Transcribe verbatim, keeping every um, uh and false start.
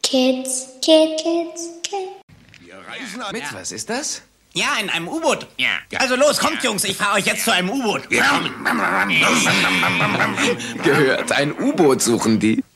Kids, Kids, Kids, Kids. Wir reisen ab. Mit was ist das? Ja, in einem U-Boot. Ja. Also los, kommt, Jungs, ich fahre euch jetzt zu einem U-Boot. Gehört, ein U-Boot suchen die.